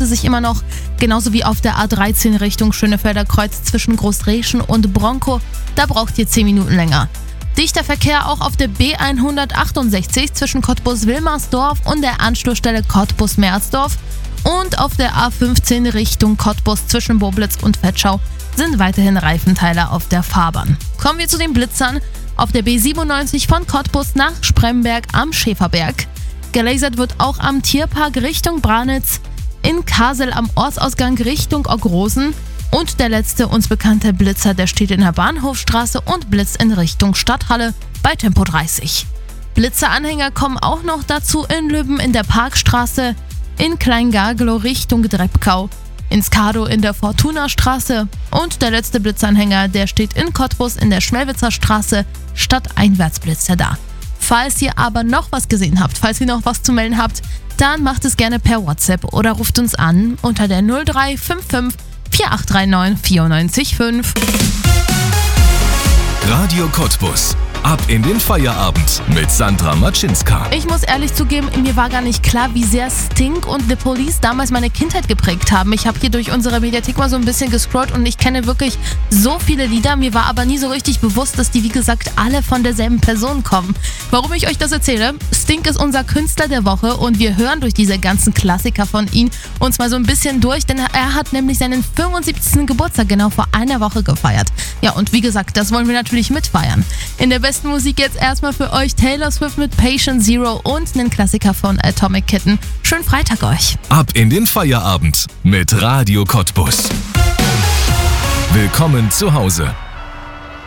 staute sich immer noch, genauso wie auf der A13 Richtung Schönefelder Kreuz zwischen Großreschen und Bronkow. Da braucht ihr 10 Minuten länger. Dichter Verkehr auch auf der B168 zwischen Cottbus-Wilmersdorf und der Anschlussstelle Cottbus-Mersdorf. Und auf der A15 Richtung Cottbus zwischen Boblitz und Vetschau sind weiterhin Reifenteile auf der Fahrbahn. Kommen wir zu den Blitzern. Auf der B97 von Cottbus nach Spremberg am Schäferberg. Gelasert wird auch am Tierpark Richtung Branitz, in Kassel am Ortsausgang Richtung Ogrosen. Und der letzte uns bekannte Blitzer, der steht in der Bahnhofstraße und blitzt in Richtung Stadthalle bei Tempo 30. Blitzeranhänger kommen auch noch dazu in Lübben in der Parkstraße, in Kleingarglow Richtung Drebkau, in Skado in der Fortuna-Straße und der letzte Blitzanhänger, der steht in Cottbus in der Schmelwitzer Straße, stadteinwärts blitzt er da. Falls ihr aber noch was gesehen habt, falls ihr noch was zu melden habt, dann macht es gerne per WhatsApp oder ruft uns an unter der 0355 4839 945. Radio Cottbus. Ab in den Feierabend mit Sandra Matschinska. Ich muss ehrlich zugeben, mir war gar nicht klar, wie sehr Stink und The Police damals meine Kindheit geprägt haben. Ich habe hier durch unsere Mediathek mal so ein bisschen gescrollt und ich kenne wirklich so viele Lieder. Mir war aber nie so richtig bewusst, dass die, wie gesagt, alle von derselben Person kommen. Warum ich euch das erzähle? Stink ist unser Künstler der Woche und wir hören durch diese ganzen Klassiker von ihm uns mal so ein bisschen durch, denn er hat nämlich seinen 75. Geburtstag genau vor einer Woche gefeiert. Ja, und wie gesagt, das wollen wir natürlich mitfeiern. In der besten Musik jetzt erstmal für euch Taylor Swift mit Patient Zero und einen Klassiker von Atomic Kitten. Schönen Freitag euch. Ab in den Feierabend mit Radio Cottbus. Willkommen zu Hause.